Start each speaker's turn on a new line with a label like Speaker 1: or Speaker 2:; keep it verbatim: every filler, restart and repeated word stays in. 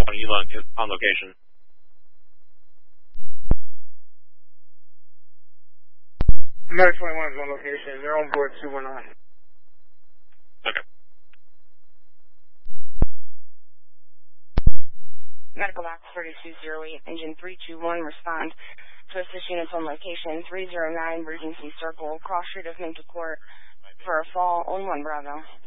Speaker 1: one Elon is on location.
Speaker 2: Medic twenty-one is on location. They're on board two one nine.
Speaker 1: Okay.
Speaker 3: Medical box thirty-two oh eight, engine three two one, respond to assist units on location three oh nine, Regency Circle, cross street of Minto Court, for a fall on one Bravo.